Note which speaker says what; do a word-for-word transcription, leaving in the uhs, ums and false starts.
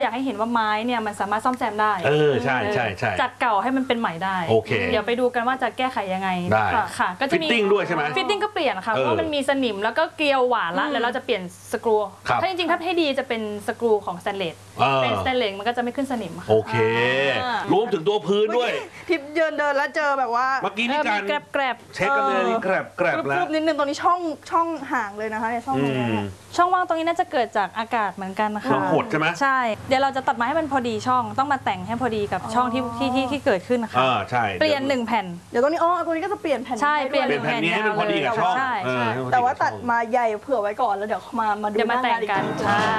Speaker 1: อยากให้เห็นว่าไม้เนี่ยมันสามารถซ่อมแซมได้
Speaker 2: เออใช่ใช่ใช่
Speaker 1: จากเก่าให้มันเป็นใหม่ได้
Speaker 2: โอเค
Speaker 1: เดี๋ยวไปดูกันว่าจะแก้ไขยังไง
Speaker 2: ได้
Speaker 1: ค่ะก็จะมี
Speaker 2: ฟิตติ้งด้วยใช่ไหม
Speaker 1: ฟิตติ้งก็เปลี่ยนค่ะเพราะมันมีสนิมแล้วก็เกลียวหวานละแล้วเราจะเปลี่ยนสกรูถ้าจริงๆถ้าให้ดีจะเป็นสกรูของสแตนเลสเป็นสแตนเลสมันก็จะไม่ขึ้นสนิมค่ะ
Speaker 2: โอเครวมถึงตัวพื้นด้วย
Speaker 3: ทิปเดินเดินแล้วเจอแบบว่า
Speaker 2: เมื่อกี้นี่การ
Speaker 1: แกรบแกรบ
Speaker 2: เช็คกันเลยแกรบแกรบแล้ว
Speaker 3: นิดนึงตรงนี้ช่องช่องห่างเลยนะคะในช่องนี้
Speaker 1: ช่องว่างตรงนี้น่าจะเกิดจากอากาศเหมือนกันนะคะ
Speaker 2: หดใช่ไหม
Speaker 1: ใช่เดี๋ยวเราจะตัดมาให้มันพอดีช่องต้องมาแต่งให้พอดีกับช่องที่ที่ที่ที่เกิดขึ้นนะคะ
Speaker 2: อ่าใช่
Speaker 1: เปลี่ยนหนึ่งแผ่น
Speaker 3: เดี๋ยวตรงนี้อ๋อตรงนี้ก็จะเปลี่ยนแผ่น
Speaker 1: ใช่เปลี่ยน
Speaker 2: แผ่นนี้ให้มันพอดีกับช่อง
Speaker 1: ใช่
Speaker 3: แต่ว่าตัดมาใหญ่เผื่อไว้ก่อนแล้วเดี๋ยวมามาดู
Speaker 1: เดี๋ยวมาแต่งกันใช่